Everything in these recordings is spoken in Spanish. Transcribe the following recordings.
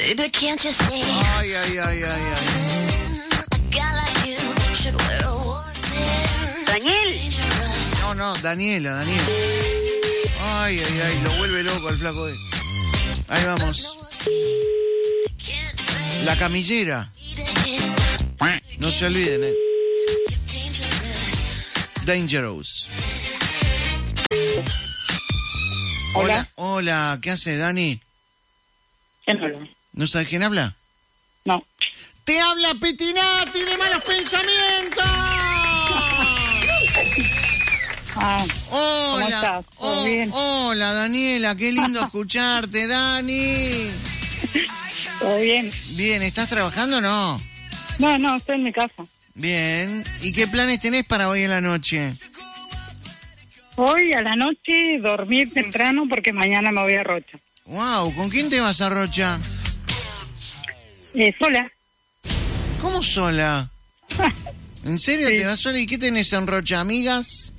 Baby, can't you see? Ay, ay, ay, ay, ay. A guy like you should wear a warning. Daniel. No, no, Daniela. Ay, ay, ay, lo vuelve loco el flaco de... Ahí vamos. La camillera. No se olviden, Dangerous. Hola. Hola, ¿qué hace, Dani? ¿Quién habla? ¿No sabes quién habla? No. ¡Te habla Petinati de Malos Pensamientos! ¿Cómo Hola, estás? ¿Todo bien? Hola, Daniela, qué lindo escucharte, Dani. ¿Todo bien? Bien, ¿estás trabajando o no? No, estoy en mi casa. Bien, ¿y qué planes tenés para hoy en la noche? Hoy a la noche dormir temprano porque mañana me voy a Rocha. Wow, ¿con quién te vas a Rocha? Sola. ¿Cómo sola? ¿En serio Sí. te vas sola? ¿Y qué tenés en Rocha, amigas?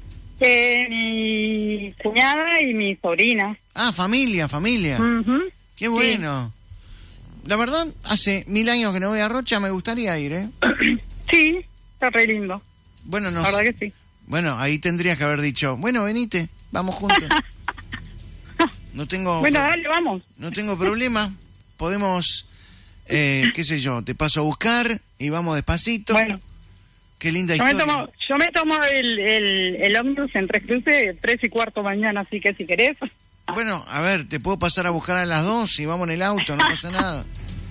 Mi cuñada y mi sobrina. Ah, familia. Ujú. Qué bueno. La verdad, hace 1000 años que no voy a Rocha, me gustaría ir, ¿eh? Sí, está re lindo. Bueno, no La verdad sé. que sí. Bueno, ahí tendrías que haber dicho, bueno, venite, vamos juntos. No tengo, Bueno, dale, vamos. no tengo problema. Podemos, qué sé yo, te paso a buscar y vamos despacito. Bueno, Qué linda yo historia. me tomo el ómnibus en 3 cruces, 3:15 mañana, así que si querés. Bueno, a ver, te puedo pasar a buscar a las 2 y vamos en el auto, no pasa nada.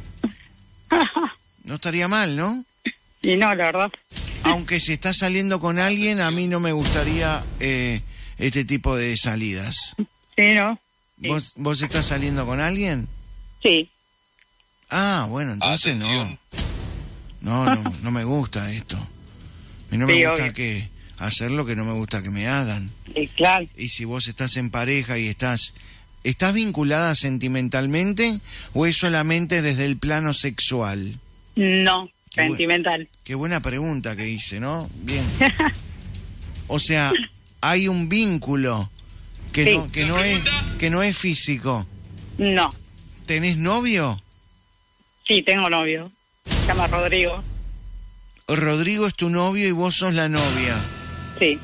No estaría mal, ¿no? Y no, la verdad. Aunque si estás saliendo con alguien, a mí no me gustaría este tipo de salidas. Sí, ¿no? Sí. ¿Vos estás saliendo con alguien? Sí. Ah, bueno, entonces Atención. no me gusta esto. A mí no me Sí, gusta obvio. que hacer lo que no me gusta que me hagan. Sí, claro. Y si vos estás en pareja y ¿estás vinculada sentimentalmente o es solamente desde el plano sexual? No, Qué sentimental. Qué buena pregunta que hice, ¿no? Bien. O sea, hay un vínculo que Sí. que no es físico. No. ¿Tenés novio? Sí, tengo novio. Se llama Rodrigo. Rodrigo es tu novio y vos sos la novia. Sí.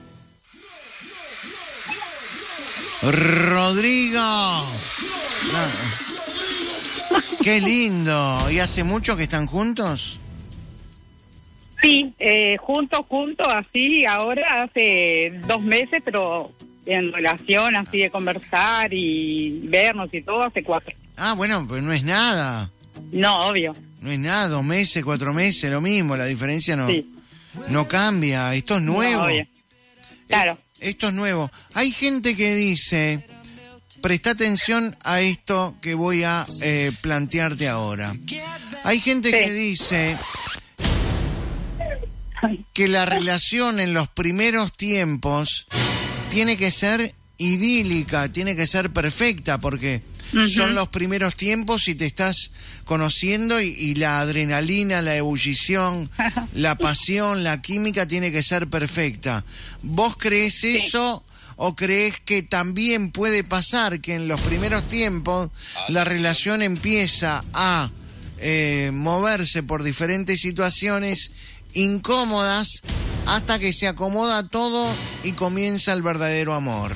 Rodrigo. Ah. Qué lindo. ¿Y hace mucho que están juntos? Sí, juntos, así, ahora hace 2 meses, pero en relación así de conversar y vernos y todo, hace 4. Ah, bueno, pues no es nada. No, obvio. No es nada, 2 meses, 4 meses, lo mismo. La diferencia Sí. no cambia. Esto es nuevo. No, obvio. Claro. Esto es nuevo. Hay gente que dice, presta atención a esto que voy a plantearte ahora. Hay gente que dice que la relación en los primeros tiempos tiene que ser idílica, tiene que ser perfecta, porque son los primeros tiempos y te estás conociendo y la adrenalina, la ebullición, la pasión, la química tiene que ser perfecta. ¿Vos crees eso o crees que también puede pasar que en los primeros tiempos la relación empieza a moverse por diferentes situaciones incómodas hasta que se acomoda todo y comienza el verdadero amor?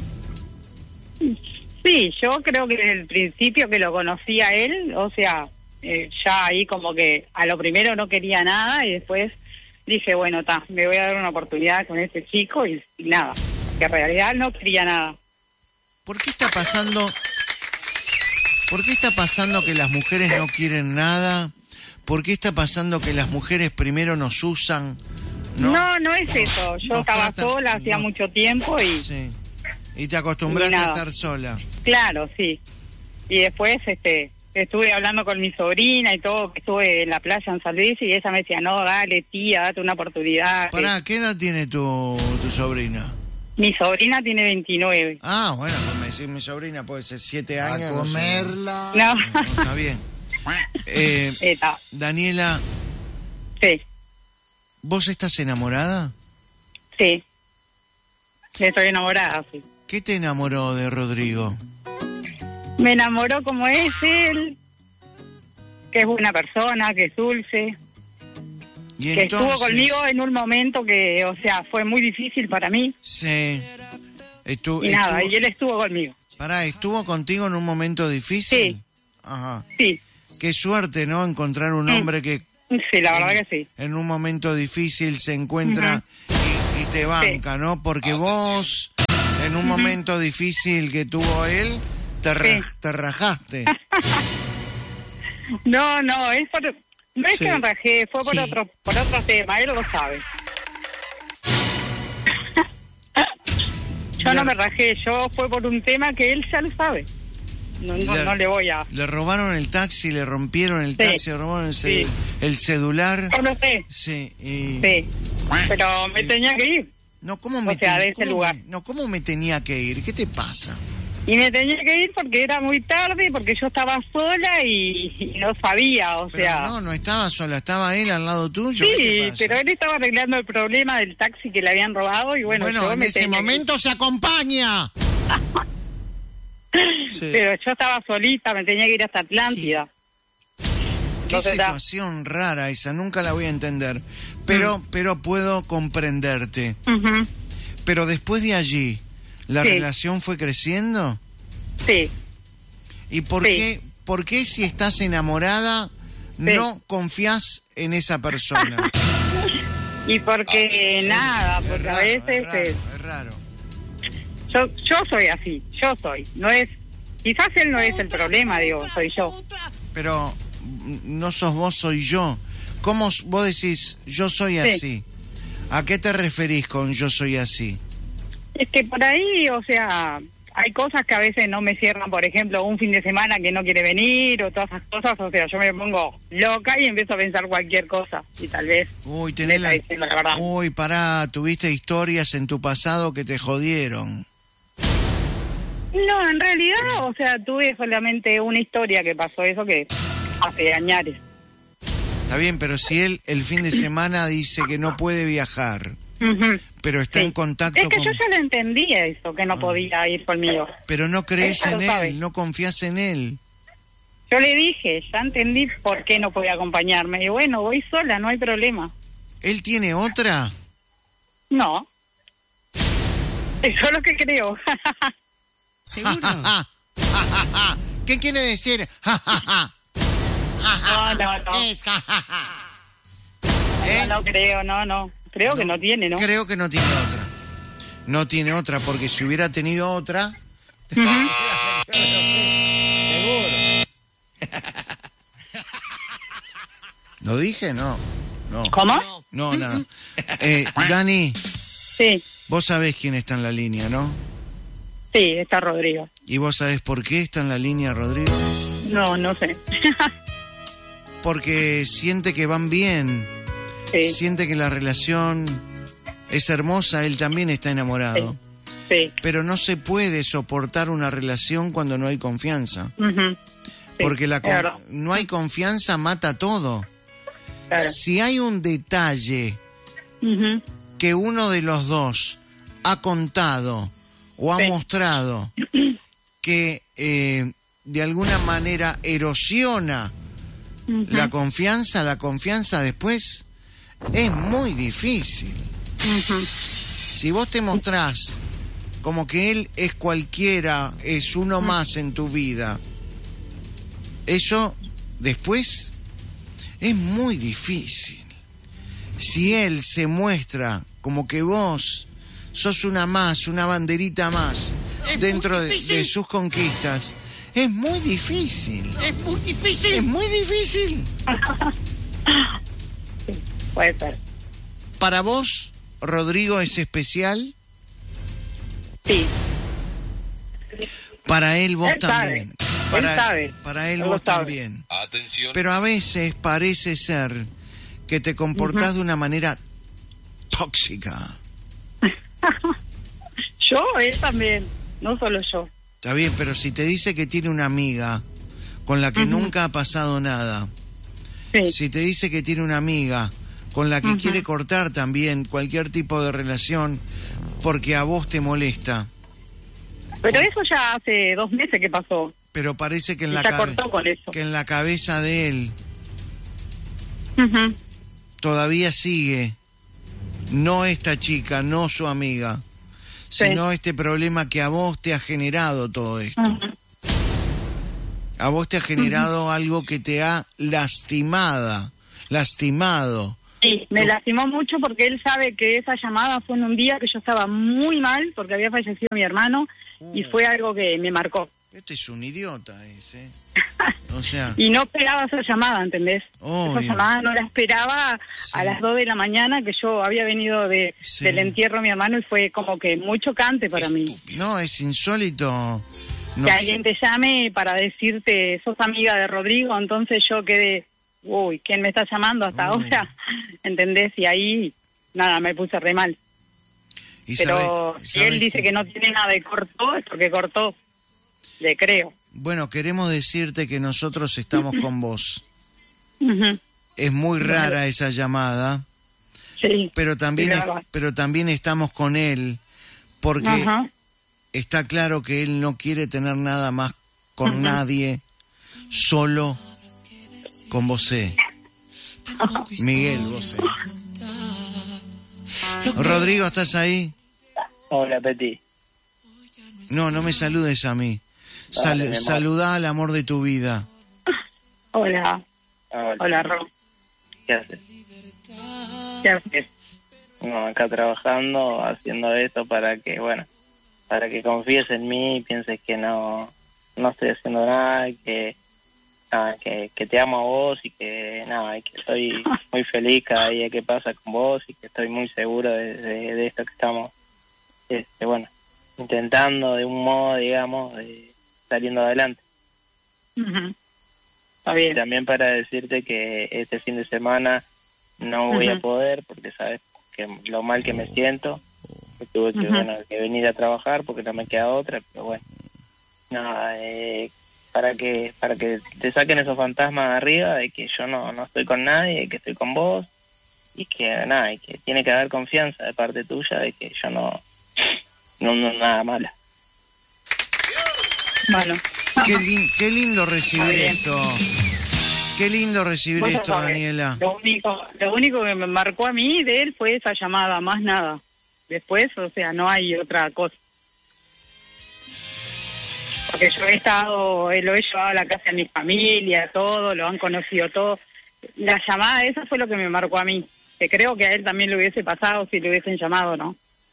Sí, yo creo que desde el principio que lo conocí a él, o sea, ya ahí como que a lo primero no quería nada y después dije, bueno, me voy a dar una oportunidad con este chico y nada, que en realidad no quería nada. ¿Por qué está pasando que las mujeres no quieren nada? ¿Por qué está pasando que las mujeres primero nos usan? No es eso. Yo nos estaba tratan- sola hacía no- mucho tiempo y Sí. Y te acostumbraste Y a nada. estar sola. claro, sí. Y después estuve hablando con mi sobrina y todo, que estuve en la playa en San Luis y ella me decía, no, dale tía, date una oportunidad. Pará, ¿qué edad tiene tu sobrina? Mi sobrina tiene 29. Ah, bueno, pues me decís mi sobrina, puede ser 7 años. no sé. comerla. No, No, está bien. Eta, Daniela, sí, ¿vos estás enamorada? sí. Estoy enamorada, sí. ¿Qué te enamoró de Rodrigo? Me enamoró como es él, que es buena persona, que es dulce, Y que entonces, estuvo conmigo en un momento que, o sea, fue muy difícil para mí. sí. Y nada, y él estuvo conmigo. Pará, ¿estuvo contigo en un momento difícil? Sí. Ajá. Sí, Qué suerte, ¿no? Encontrar un hombre que sí, la verdad que sí. en un momento difícil se encuentra y te banca, ¿no? Porque vos, en un momento difícil que tuvo él, te rajaste. No, es por... No es Sí. que me rajé, fue por Sí. otro tema, él lo sabe. Yo Bien. no me rajé, yo fue por un tema que él ya lo sabe. No le voy a... Le robaron el taxi, le rompieron el Sí. taxi, le robaron Sí. el celular. Yo lo sé, Sí, y... sí. Pero me tenía que ir. No, ¿cómo me, O sea, de ese cómo lugar. no, ¿cómo me tenía que ir? ¿Qué te pasa? Y me tenía que ir porque era muy tarde, porque yo estaba sola y no sabía, o Pero sea... no estaba sola, estaba él al lado tuyo. ¿Qué te Sí, pasa? pero él estaba arreglando el problema del taxi que le habían robado y bueno, yo en me ese tenía que ir. momento se acompaña. Sí. Pero yo estaba solita, me tenía que ir hasta Atlántida. Qué Entonces, situación rara esa, nunca la voy a entender. Pero puedo comprenderte. Ujú, Pero después de allí, ¿la Sí. relación fue creciendo? sí. ¿Y por Sí. qué si estás enamorada no confías en esa persona? Y porque nada, Es porque raro, a veces es raro. yo soy así, yo soy, no es, quizás él no es el problema, digo, soy yo. Pero no sos vos, soy yo. ¿Cómo vos decís yo soy Sí. así? ¿A qué te referís con yo soy así? Es que por ahí, o sea, hay cosas que a veces no me cierran, por ejemplo, un fin de semana que no quiere venir o todas esas cosas, o sea, yo me pongo loca y empiezo a pensar cualquier cosa y tal vez Uy, me tenés está diciendo la verdad. Uy, pará, tuviste historias en tu pasado que te jodieron. No, en realidad, o sea, tuve solamente una historia que pasó eso que hace años. Está bien, pero si él el fin de semana dice que no puede viajar, Ujú. pero está Sí. en contacto Es que con... yo ya lo entendía eso, que no podía ir conmigo. Pero no crees Él ya en lo sabe. él, no confías en él. Yo le dije, ya entendí por qué no podía acompañarme. Y bueno, voy sola, no hay problema. ¿Él tiene otra? No. Eso es lo que creo. ¿Seguro? ¿Qué quiere decir? No. Es ¿Eh? No creo, no. Creo que no tiene, ¿no? Creo que no tiene otra. No tiene otra, porque si hubiera tenido otra... Seguro. ¿Lo dije? No. ¿Cómo? No, nada. Dani, Sí, vos sabés quién está en la línea, ¿no? sí, está Rodrigo. ¿Y vos sabés por qué está en la línea, Rodrigo? No sé. Porque siente que van bien, Sí, siente que la relación es hermosa, él también está enamorado. sí. Pero no se puede soportar una relación cuando no hay confianza. Ujú. Sí, Porque es verdad. no hay confianza, mata todo. Claro. Si hay un detalle Ujú. que uno de los dos ha contado o ha Sí. mostrado que de alguna manera erosiona Ujú. la confianza después es muy difícil. Ujú. Si vos te mostrás como que él es cualquiera, es uno más en tu vida, eso después es muy difícil. Si él se muestra como que vos sos una más, una banderita más Es dentro muy de difícil. sus conquistas, es muy difícil. Es muy Es difícil. muy difícil. Puede ser. Para vos, Rodrigo es especial. Sí. Para él vos Él sabe. también. Él sabe. Para él Él vos lo sabe. también. Atención. Pero a veces parece ser que te comportás de una manera tóxica. Yo, él también. No solo yo. Está bien, pero si te dice que tiene una amiga con la que nunca ha pasado nada, Sí. si te dice que tiene una amiga con la que quiere cortar también cualquier tipo de relación porque a vos te molesta, Pero eso ya hace 2 meses que pasó. pero parece que en Y la ya cortó con eso. que en la cabeza de él Ujú. todavía sigue, no esta chica, no su amiga, Sí. sino este problema que a vos te ha generado todo esto. Ujú. A vos te ha generado algo que te ha lastimado. Sí, me lastimó mucho porque él sabe que esa llamada fue en un día que yo estaba muy mal porque había fallecido mi hermano y fue algo que me marcó. Este es un idiota ese. O sea, Y no esperaba esa llamada, ¿entendés? Obvio. Esa llamada no la esperaba Sí. a las 2 de la mañana, que yo había venido Sí. del entierro de mi hermano y fue como que muy chocante para mí. no, es insólito. No Que sé. alguien te llame para decirte, sos amiga de Rodrigo, entonces yo quedé, uy, ¿quién me está llamando hasta Uy. ahora? ¿Entendés? Y ahí, nada, me puse re mal. Y Pero si sabe él dice que no tiene nada y cortó, es porque cortó. Le creo. Bueno, queremos decirte que nosotros estamos con vos. Ujú. Es muy rara esa llamada, Sí. pero también, Sí, claro. pero también estamos con él, porque Ajá. está claro que él no quiere tener nada más con nadie, solo con vosé. Miguel, vosé. Rodrigo, ¿estás ahí? Hola, Peti. No, no me saludes a mí. Dale, mi amor. Saludá al amor de tu vida. Hola. Hola. Hola, Ro. ¿Qué haces? ¿Qué haces? No, acá trabajando, haciendo esto para que, bueno, para que confíes en mí y pienses que no estoy haciendo nada, nada, que te amo a vos y que nada, y que estoy muy feliz cada día que pasa con vos y que estoy muy seguro de esto que estamos, bueno, intentando de un modo, digamos, saliendo adelante. Ujú. Está Y bien. también para decirte que este fin de semana no voy a Ujú. poder porque sabes que lo mal que me siento, que tuve que, Ujú. bueno, que venir a trabajar porque no me queda otra, pero bueno, nada, para que te saquen esos fantasmas de arriba de que yo no estoy con nadie, que estoy con vos y que nada, y que tiene que haber confianza de parte tuya de que yo no nada mala. Bueno. Qué lindo recibir Está bien. esto. Qué lindo recibir Vos ya esto, sabés, Daniela. Lo único que me marcó a mí de él fue esa llamada, más nada. Después, o sea, no hay otra cosa. Porque yo lo he llevado a la casa de mi familia, todo, lo han conocido todo. La llamada esa fue lo que me marcó a mí. Que creo que a él también le hubiese pasado si le hubiesen llamado, ¿no?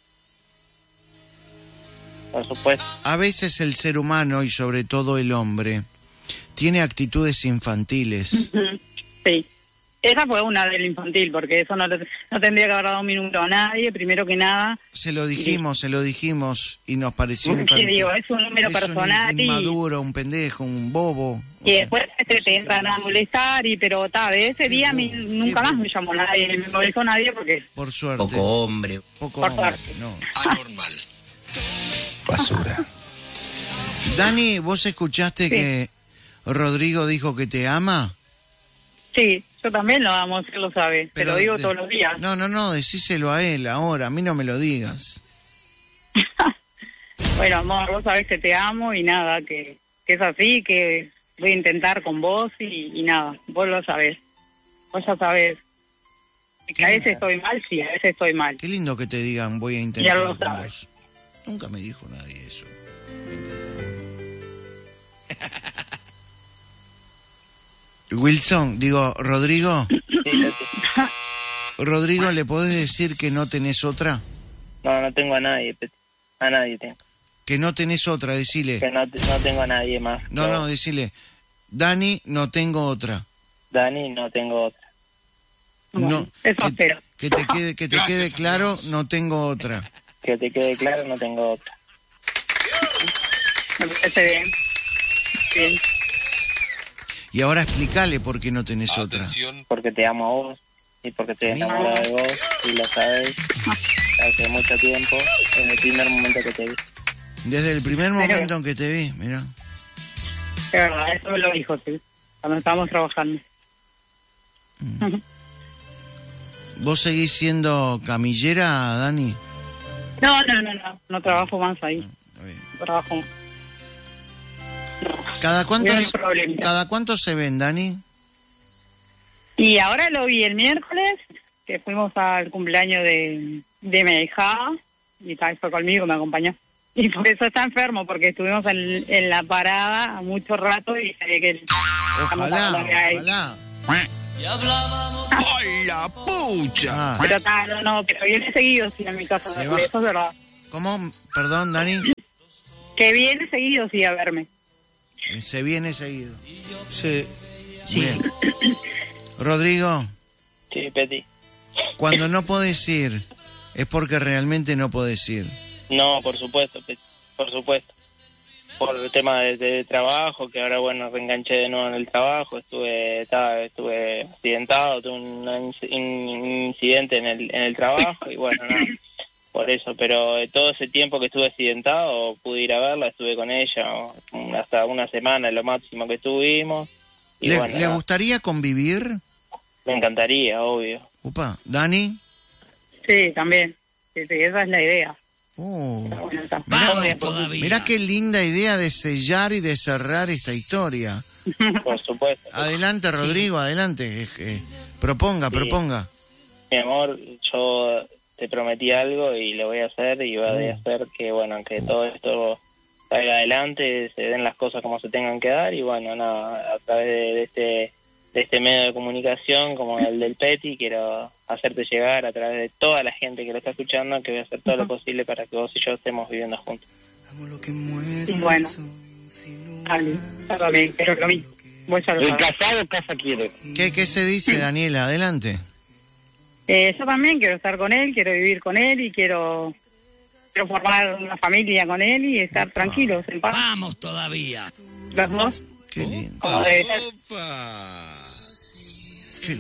Por supuesto. A veces el ser humano y sobre todo el hombre tiene actitudes infantiles. Ujú. Sí. Esa fue una del infantil, porque eso no tendría que haber dado mi número a nadie, primero que nada. Se lo dijimos y nos pareció Sí, infantil. digo, es un número personal un y- inmaduro, un pendejo, un bobo. O Y sea, después te entran a molestar, pero de ese día a mí qué nunca más bobo. me llamó nadie, ni me molestó nadie porque... por suerte. Poco hombre. Poco Por hombre, suerte. no. Anormal. Basura. Dani, ¿vos escuchaste Sí. que Rodrigo dijo que te ama? Sí, yo también lo amo, él lo sabe, te lo digo todos los días. No, decíselo a él ahora, a mí no me lo digas. Bueno, amor, vos sabés que te amo y nada, que es así, que voy a intentar con vos y nada, vos lo sabés. Vos ya sabés. Y que a veces estoy mal, sí, a veces estoy mal. Qué lindo que te digan, voy a Ya intentar lo con sabes. vos. Nunca me dijo nadie eso. Wilson, digo, Rodrigo, Sí, Peti. Rodrigo, ¿le podés decir que no tenés otra? No tengo a nadie, Peti. A nadie tengo. Que no tenés otra, decile. Que no tengo a nadie más. No, decile, Dani, no tengo otra. Dani, no tengo otra. Bueno, No, eso espero. que te quede claro, no tengo otra. Que te quede claro, no tengo otra. Me parece bien. Bien. Y ahora explícale por qué no tenés otra. Atención. Porque te amo a vos y porque estoy Mira. enamorado de vos y lo sabes hace mucho tiempo, desde el primer momento que te vi. Desde el primer momento en que te vi, mira. Es verdad, eso me lo dijo, sí, cuando estábamos trabajando. ¿Vos seguís siendo camillera, Dani? No trabajo más ahí, Está bien. no trabajo más. No. ¿Cada No hay cuánto problema. se ven, Dani? Y ahora lo vi el miércoles, que fuimos al cumpleaños de mi hija, y fue conmigo, me acompañó. Y por eso está enfermo, porque estuvimos en la parada mucho rato y se ve que... Ojalá. ¡Ay, la pucha! Pero pero viene seguido, sí, en mi casa, eso es verdad. ¿Cómo? Perdón, Dani. Que viene seguido, sí, a verme. Se viene seguido. Sí. Bien. Rodrigo, Sí, Peti. cuando no podés ir, es porque realmente no podés ir. No, por supuesto, Peti, por supuesto. Por el tema de trabajo, que ahora, bueno, reenganché de nuevo en el trabajo, estuve accidentado, tuve un incidente en el trabajo y bueno, nada, por eso. Pero todo ese tiempo que estuve accidentado, pude ir a verla, estuve con ella hasta una semana, lo máximo que estuvimos. Y ¿Le bueno, nada, gustaría convivir? me encantaría, obvio. Upa, ¿Dani? Sí, también. Sí, esa es la idea. Oh, Bueno, está. Vamos todavía. mirá qué linda idea de sellar y de cerrar esta historia. Por supuesto. Adelante, Rodrigo, adelante. Proponga. Mi amor, yo te prometí algo y lo voy a hacer y voy a hacer que, bueno, que todo esto salga adelante, se den las cosas como se tengan que dar y, bueno, nada, a través de este medio de comunicación como el del Peti, quiero hacerte llegar a través de toda la gente que lo está escuchando que voy a hacer todo lo posible para que vos y yo estemos viviendo juntos. Bueno. Dale, está bien, pero lo mismo. Voy a El casado casa quiere. ¿Qué se dice, Daniela? Adelante. Yo también quiero estar con él, quiero vivir con él y quiero formar una familia con él y estar tranquilos, en paz. Vamos todavía. Los dos, Qué lindo. como debe ser. Qué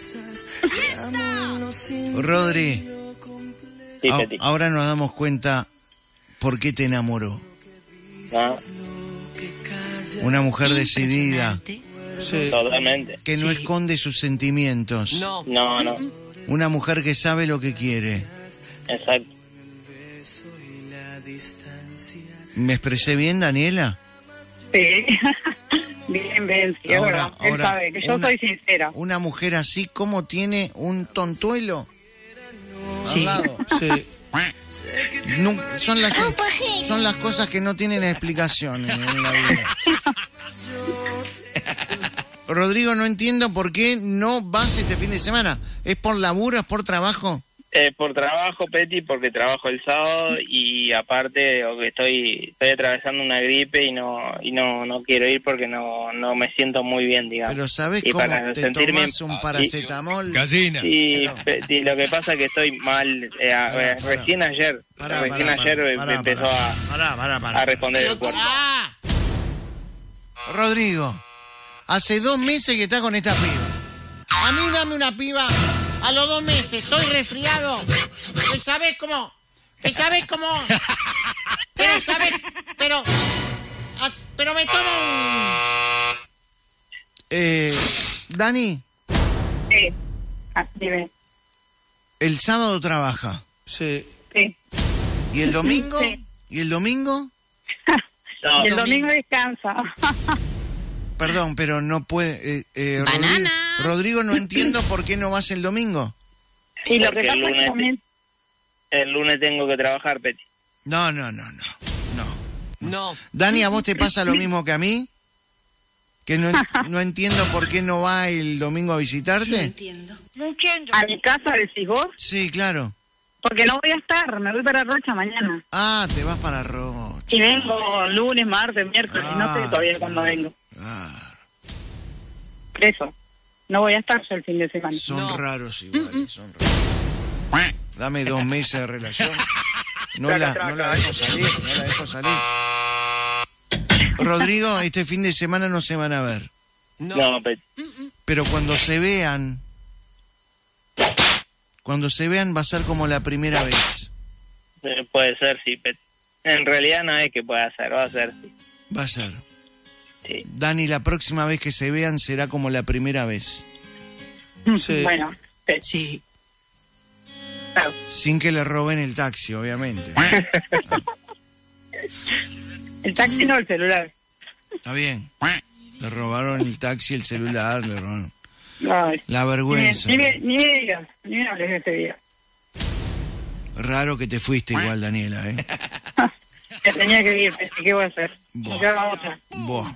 lindo. Rodri, Sí, Peti. ahora nos damos cuenta por qué te enamoró. ¿No? Una mujer decidida, Sí. Totalmente. que no esconde sus sentimientos. No. No. Una mujer que sabe lo que quiere. Exacto. ¿Me expresé bien, Daniela? Sí. Bien, sí, es verdad. Él sabe que yo soy sincera. Una mujer así como tiene un tontuelo Sí. al lado. Sí. Son las cosas que no tienen explicación en la vida. Rodrigo, no entiendo por qué no vas este fin de semana. ¿Es por laburo, es por trabajo? Por trabajo, Peti, porque trabajo el sábado y aparte que estoy atravesando una gripe y no quiero ir porque no me siento muy bien, digamos. Pero ¿sabes Y cómo para te sentirme- tomas un paracetamol? Gallina. Y Peti, lo que pasa es que estoy mal. Recién ayer me empezó a responder el cuerpo. Rodrigo, hace 2 meses que estás con esta piba. A mí dame una piba a los 2 meses. Estoy resfriado. ¿Sabes cómo? Pero me tomo un... Dani, Sí. Dime. el sábado trabaja. Sí. Sí. ¿Y el domingo? Sí. ¿Y el domingo? No, Y el domingo descansa. Perdón, pero no puede... Banana. Rodrigo, no entiendo por qué no vas el domingo. Y lo Porque que pasa es que también... el lunes tengo que trabajar, Peti. No. No. Dani, ¿a vos te pasa lo mismo que a mí? ¿Que no entiendo por qué no va el domingo a visitarte? ¿A mi casa decís vos? Sí, claro. Porque no voy a estar, me voy para Rocha mañana. Ah, te vas para Rocha. Y vengo lunes, martes, miércoles, no sé todavía cuándo vengo. Claro. Por eso, no voy a estar yo el fin de semana. Son raros iguales, son raros. Dame 2 meses de relación. No la dejo salir. Rodrigo, este fin de semana no se van a ver. No, Peti. Pero cuando se vean va a ser como la primera vez. Puede ser, sí, Peti. En realidad no es que pueda ser, va a ser, sí. Va a ser. Sí. Dani, la próxima vez que se vean será como la primera vez. Sí. Bueno, sí, Sí. claro. Sin que le roben el taxi, obviamente. El taxi no, el celular. Está bien. Le robaron el taxi, el celular, le robaron. Ay, La vergüenza. Ni me digas, ni me hables de este día. Raro que te fuiste igual, Daniela, ¿eh? Ya tenía que ir, ¿qué voy a hacer? Buah. Ya va otra. Buah.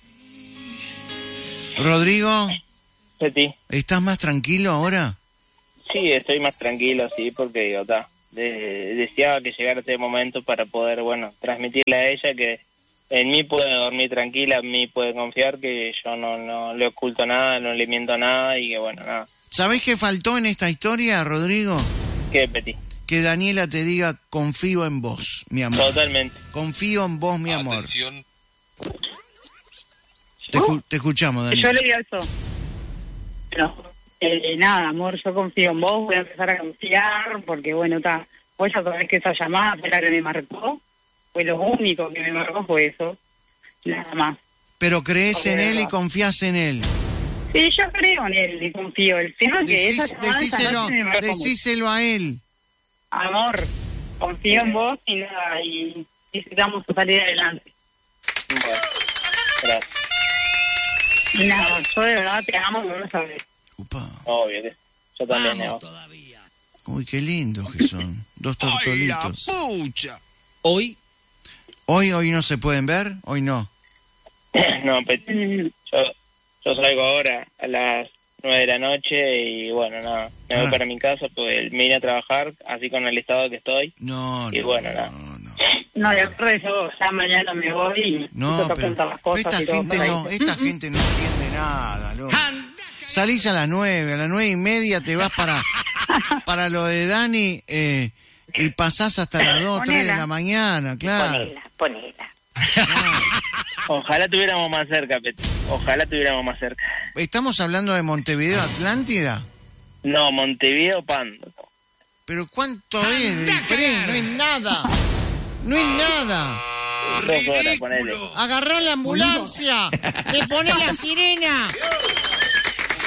Rodrigo, Sí, ¿estás más tranquilo ahora? sí, estoy más tranquilo, sí, porque digo, deseaba que llegara este momento para poder, bueno, transmitirle a ella que en mí puede dormir tranquila, en mí puede confiar, que yo no le oculto nada, no le miento nada y que, bueno, nada. ¿Sabés qué faltó en esta historia, Rodrigo? ¿Qué, Peti? Que Daniela te diga, confío en vos, mi amor. Totalmente. Confío en vos, mi amor. Atención. Te escuchamos, Yo Daniela. le digo eso. Bueno, nada, amor, yo confío en vos, voy a empezar a confiar, porque bueno, vos ya sabés que esa llamada fue la que me marcó, fue lo único que me marcó fue eso, nada más. Pero crees en él y confías en él. Sí, yo creo en él y confío. El tema es que esa llamada esa noche me marcó mucho. Decíselo a él. Amor, confío en vos y nada, y necesitamos salir adelante. Bueno, gracias. Y nada, yo de verdad te amo, no lo sabes. Upa. Obvio que yo también. Vamos ¿no? todavía. Uy, qué lindos que son. Dos ¡Ay, la tortolitos. pucha! Hoy, Hoy no se pueden ver, hoy no. No, Peti, yo salgo ahora a las 9 de la noche y bueno, nada, me voy para mi casa, pues me vine a trabajar así con el estado que estoy. No, Y no, bueno, nada. no. No, de verdad yo ya mañana me voy y No, te pero cuento las cosas esta y todo gente por ahí. no, esta gente no entiende nada, loco. Salís a las 9:30 te vas para lo de Dani y pasás hasta las 2, 3 de la mañana, claro. Ponela. Ojalá tuviéramos más cerca, Peti. Ojalá tuviéramos más cerca. ¿Estamos hablando de Montevideo, Atlántida? No, Montevideo, Pando. Pero ¿cuánto es de diferencia? No es nada. No es nada. 2 horas, ponele. Agarrá la ambulancia. Te pones la sirena.